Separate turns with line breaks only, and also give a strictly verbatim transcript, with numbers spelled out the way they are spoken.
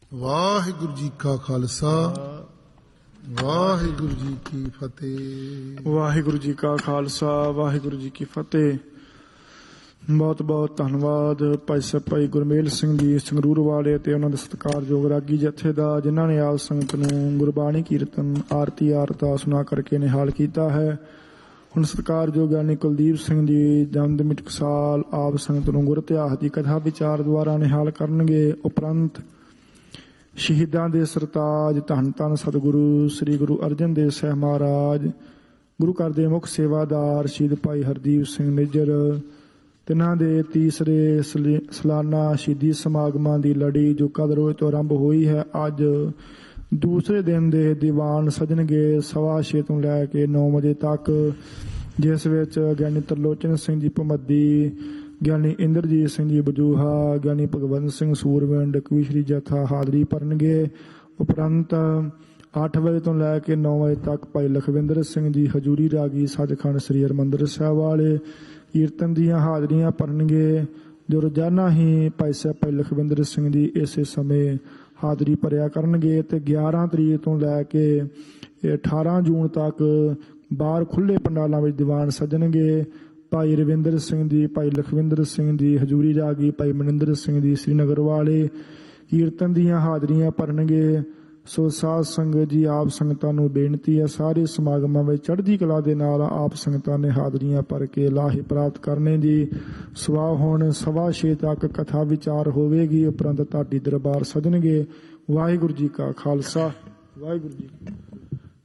ਵਾਹਿਗੁਰੂ ਜੀ ਕਾ ਖਾਲਸਾ ਵਾਹਿਗੁਰੂ ਜੀ ਕੀ ਫਤਿਹ।
ਵਾਹਿਗੁਰੂ ਜੀ ਕਾ ਖਾਲਸਾ ਵਾਹਿਗੁਰੂ ਜੀ ਕੀ ਫਤਿਹ। ਬਹੁਤ ਬਹੁਤ ਧੰਨਵਾਦ ਭਾਈ ਸਾਹਿਬ ਭਾਈ ਗੁਰਮੇਲ ਸਿੰਘ ਜੀ ਸੰਗਰੂਰ ਵਾਲੇ ਅਤੇ ਉਹਨਾਂ ਦੇ ਸਤਿਕਾਰਯੋਗ ਰਾਗੀ ਜਥੇ ਦਾ, ਜਿਨ੍ਹਾਂ ਨੇ ਆਪ ਸੰਗਤ ਨੂੰ ਗੁਰਬਾਣੀ ਕੀਰਤਨ ਆਰਤੀ ਆਰਤਾ ਸੁਣਾ ਕਰਕੇ ਨਿਹਾਲ ਕੀਤਾ ਹੈ। ਹੁਣ ਸਤਿਕਾਰਯੋਗ ਗਿਆਨੀ ਕੁਲਦੀਪ ਸਿੰਘ ਜੀ ਜਨਮ ਦਿਨ ਟਕਸਾਲ ਆਪ ਸੰਗਤ ਨੂੰ ਗੁਰ ਇਤਿਹਾਸ ਦੀ ਕਥਾ ਵਿਚਾਰ ਦੁਆਰਾ ਨਿਹਾਲ ਕਰਨਗੇ। ਉਪਰੰਤ ਸ਼ਹੀਦਾਂ ਦੇ ਸਰਤਾਜ ਧੰਨ ਧੰਨ ਸਤਿਗੁਰੂ ਸ੍ਰੀ ਗੁਰੂ ਅਰਜਨ ਦੇਵ ਸਾਹਿਬ ਮਹਾਰਾਜ, ਗੁਰੂ ਘਰ ਦੇ ਮੁੱਖ ਸੇਵਾਦਾਰ ਸ਼ਹੀਦ ਭਾਈ ਹਰਦੀਪ ਸਿੰਘ ਨਿੱਜਰ, ਤਿੰਨਾਂ ਦੇ ਤੀਸਰੇ ਸਾਲਾਨਾ ਸ਼ਹੀਦੀ ਸਮਾਗਮਾਂ ਦੀ ਲੜੀ ਜੋ ਕੱਲ੍ਹ ਰੋਜ਼ ਤੋਂ ਆਰੰਭ ਹੋਈ ਹੈ, ਅੱਜ ਦੂਸਰੇ ਦਿਨ ਦੇ ਦੀਵਾਨ ਸਜਣਗੇ ਸਵਾ ਛੇ ਤੋਂ ਲੈ ਕੇ ਨੌ ਵਜੇ ਤੱਕ, ਜਿਸ ਵਿੱਚ ਗਿਆਨੀ ਤਰਲੋਚਨ ਸਿੰਘ ਜੀ ਭਮੱਦੀ, ਗਿਆਨੀ ਇੰਦਰਜੀਤ ਸਿੰਘ ਜੀ ਬਜੂਹਾ, ਗਿਆਨੀ ਭਗਵੰਤ ਸਿੰਘ ਸੂਰਵਿੰਡ ਕਵੀਸ਼ਰੀ ਜਥਾ ਹਾਜ਼ਰੀ ਭਰਨਗੇ। ਉਪਰੰਤ ਅੱਠ ਵਜੇ ਤੋਂ ਲੈ ਕੇ ਨੌ ਵਜੇ ਤੱਕ ਭਾਈ ਲਖਵਿੰਦਰ ਸਿੰਘ ਜੀ ਹਜੂਰੀ ਰਾਗੀ ਸੱਚਖੰਡ ਸ੍ਰੀ ਹਰਿਮੰਦਰ ਸਾਹਿਬ ਵਾਲੇ ਕੀਰਤਨ ਦੀਆਂ ਹਾਜ਼ਰੀਆਂ ਭਰਨਗੇ, ਜੋ ਰੋਜ਼ਾਨਾ ਹੀ ਭਾਈ ਸਾਹਿਬ ਭਾਈ ਲਖਵਿੰਦਰ ਸਿੰਘ ਜੀ ਇਸੇ ਸਮੇਂ ਹਾਜ਼ਰੀ ਭਰਿਆ ਕਰਨਗੇ। ਅਤੇ ਗਿਆਰਾਂ ਤਰੀਕ ਤੋਂ ਲੈ ਕੇ ਅਠਾਰਾਂ ਜੂਨ ਤੱਕ ਬਾਹਰ ਖੁੱਲ੍ਹੇ ਪੰਡਾਲਾਂ ਵਿੱਚ ਦੀਵਾਨ ਸੱਜਣਗੇ। ਭਾਈ ਰਵਿੰਦਰ ਸਿੰਘ ਜੀ, ਭਾਈ ਲਖਵਿੰਦਰ ਸਿੰਘ ਜੀ ਹਜੂਰੀ ਰਾਗੀ, ਭਾਈ ਮਨਿੰਦਰ ਸਿੰਘ ਜੀ ਸ੍ਰੀਨਗਰ ਵਾਲੇ ਕੀਰਤਨ ਦੀਆਂ ਹਾਜ਼ਰੀਆਂ ਭਰਨਗੇ। ਸੋ ਸਾਧ ਸੰਗਤ ਜੀ, ਆਪ ਸੰਗਤਾਂ ਨੂੰ ਬੇਨਤੀ ਹੈ, ਸਾਰੇ ਸਮਾਗਮਾਂ ਵਿੱਚ ਚੜ੍ਹਦੀ ਕਲਾ ਦੇ ਨਾਲ ਆਪ ਸੰਗਤਾਂ ਨੇ ਹਾਜ਼ਰੀਆਂ ਭਰ ਕੇ ਲਾਹੇ ਪ੍ਰਾਪਤ ਕਰਨੇ ਜੀ। ਸਵਾ ਹੁਣ ਸਵਾ ਛੇ ਤੱਕ ਕਥਾ ਵਿਚਾਰ ਹੋਵੇਗੀ, ਉਪਰੰਤ ਢਾਡੀ ਦਰਬਾਰ ਸਜਣਗੇ। ਵਾਹਿਗੁਰੂ ਜੀ ਕਾ ਖਾਲਸਾ ਵਾਹਿਗੁਰੂ ਜੀ।